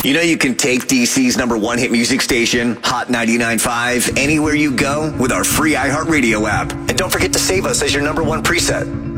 You know you can take DC's #1 hit music station, Hot 99.5, anywhere you go with our free iHeartRadio app. And don't forget to save us as your #1 preset.